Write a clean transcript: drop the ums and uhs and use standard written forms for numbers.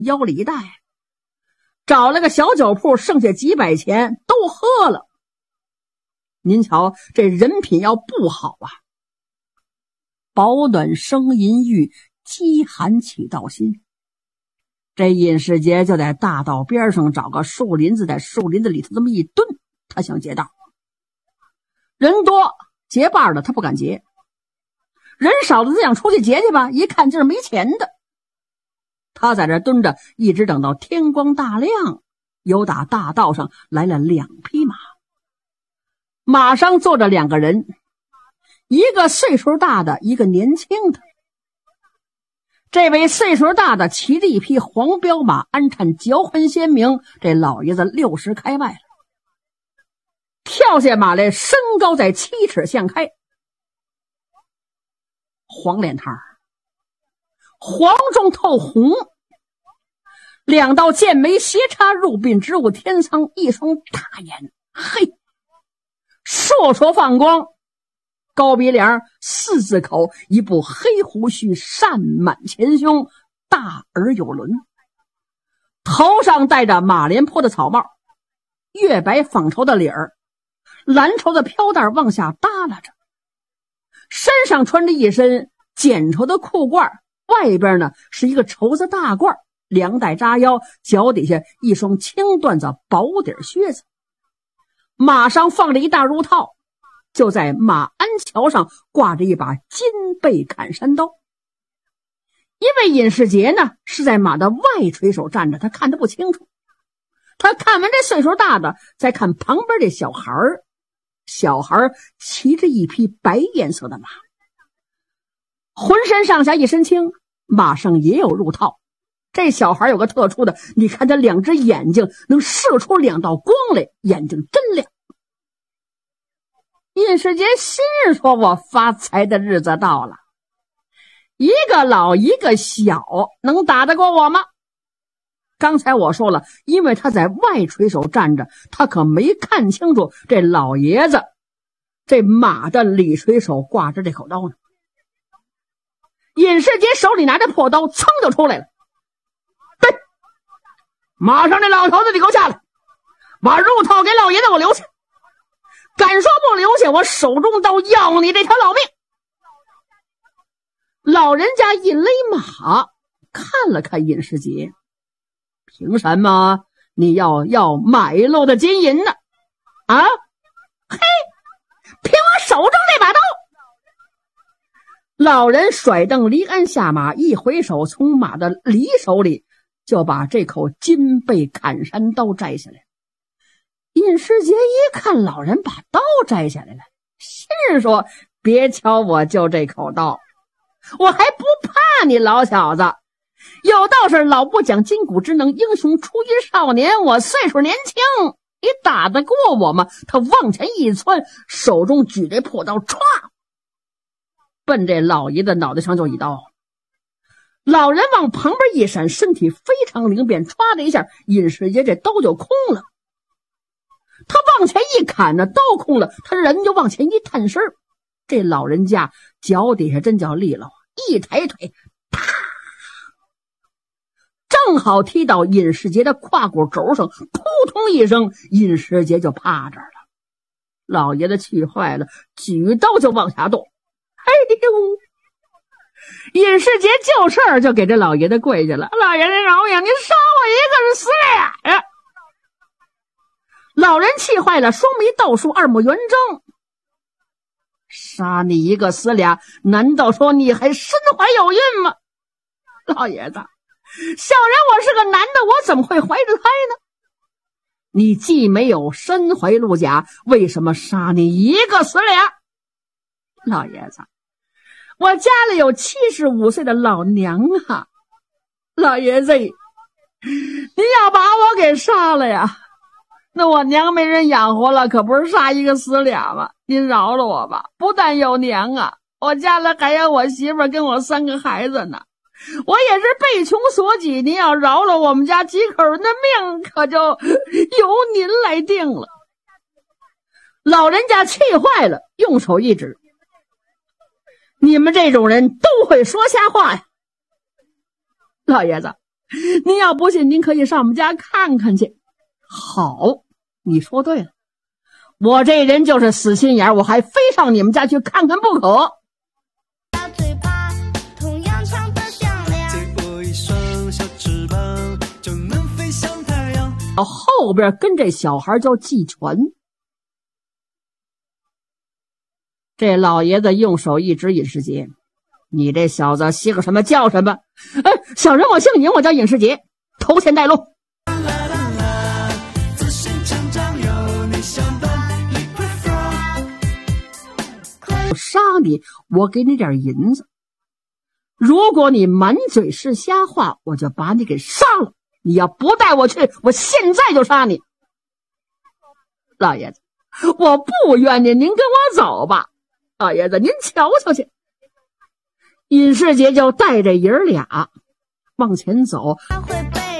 腰里一带，找了个小酒铺，剩下几百钱都喝了。您瞧这人品要不好啊，饱暖生淫欲，饥寒起盗心。这尹世杰就在大道边上找个树林子，在树林子里头这么一蹲，他想劫道。人多结伴的他不敢劫，人少的他想出去劫去吧，一看就是没钱的。他在这蹲着，一直等到天光大亮，有打大道上来了2匹马，马上坐着2个人，一个岁数大的，一个年轻的。这位岁数大的骑着一匹黄骠马，鞍颤脚痕鲜明，这老爷子60开外了。跳下马来，身高在7尺相开，黄脸汤，黄中透红，2道剑眉斜插入鬓，直舞天苍，一双大眼，嘿，烁烁放光，高鼻梁，4字口，一部黑胡须善满前胸，大而有轮，头上戴着马连坡的草帽，月白纺绸的领儿，蓝绸的飘带往下耷拉着，身上穿着一身剪绸的裤褂，外边呢是一个绸子大褂，2带扎腰，脚底下一双青缎子薄底靴子，马上放着一大褥套，就在马鞍桥上挂着一把金背砍山刀。因为尹世杰呢是在马的外垂手站着，他看得不清楚。他看完这岁数大的，再看旁边这小孩儿，小孩骑着一匹白颜色的马，浑身上下一身青，马上也有褥套。这小孩有个特殊的，你看他2只眼睛能射出2道光来，眼睛真亮。尹世杰心说，我发财的日子到了，一个老一个小，能打得过我吗？刚才我说了，因为他在外垂手站着，他可没看清楚这老爷子这马的里垂手挂着这口刀呢。尹世杰手里拿着破刀，噌就出来了。对，马上这老头子你给我下来，把褥套给老爷子我留下，敢说不留下，我手中刀要你这条老命。老人家一勒马，看了看尹世杰，凭什么你要买路的金银呢？啊，嘿，凭我手中这把刀。老人甩蹬离鞍下马，一回手从马的离手里就把这口金背砍山刀摘下来。尹世杰一看老人把刀摘下来了，心说，别瞧我就这口刀，我还不怕你老小子，有道是老不讲筋骨之能，英雄出于少年，我岁数年轻，你打得过我吗？他往前一窜，手中举着破刀，歘，奔这老爷的脑袋上就一刀。老人往旁边一闪，身体非常灵便，歘的一下，尹世杰这刀就空了。他往前一砍呢，刀空了，他人就往前一探身，这老人家脚底下真叫利落，一抬腿，啪，正好踢到尹世杰的胯骨轴上，扑通一声，尹世杰就趴这儿了。老爷子气坏了，举刀就往下剁。哎呦！尹世杰就事儿就给这老爷子跪下了，老爷子饶命，您杀我一个是死俩呀！老人气坏了，双眉倒竖，二目圆睁，杀你一个死俩，难道说你还身怀有孕吗？老爷子，小人我是个男的，我怎么会怀着胎呢？你既没有身怀鹿甲，为什么杀你一个死俩？老爷子，我家里有75岁的老娘啊，老爷子，你要把我给杀了呀，那我娘没人养活了，可不是杀一个死俩吗？您饶了我吧，不但有娘啊，我家里还有我媳妇跟我3个孩子呢，我也是被穷所挤，您要饶了我们家几口人的命，可就由您来定了。老人家气坏了，用手一指，你们这种人都会说瞎话呀！老爷子， 您要不信，您可以上我们家看看去。好，你说对了，我这人就是死心眼，我还非上你们家去看看不可。 嘴巴同样长得响亮， 借我一双小翅膀，就能飞向太阳。 后边跟这小孩叫季全。这老爷子用手一指尹世杰，你这小子姓个什么叫什么？小人我姓尹，我叫尹世杰，头前带路。 自信成长有你相伴， 我杀你，我给你点银子。如果你满嘴是瞎话，我就把你给杀了。你要不带我去，我现在就杀你。老爷子，我不冤您，您跟我走吧。老爷子，您瞧瞧去。尹世杰就带着爷儿俩往前走。 他会